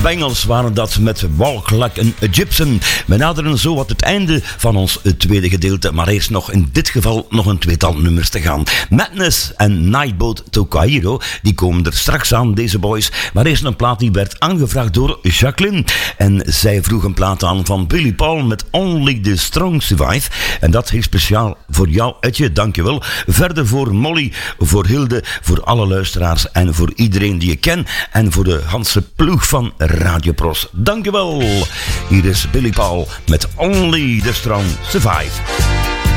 Bengals waren dat met Walk Like an Egyptian. We naderen zo wat het einde van ons tweede gedeelte, maar eerst nog in dit geval nog een tweetal nummers te gaan. Madness en Nightboat to Cairo, die komen er straks aan, deze boys. Maar eerst een plaat die werd aangevraagd door Jacqueline. En zij vroeg een plaat aan van Billy Paul met Only the Strong Survive. En dat heel speciaal voor jou, Etje, dankjewel. Verder voor Molly, voor Hilde, voor alle luisteraars en voor iedereen die je kent. En voor de Hanse ploeg van Radio Pros. Dankjewel. Hier is Billy Paul met Only the Strong Survive.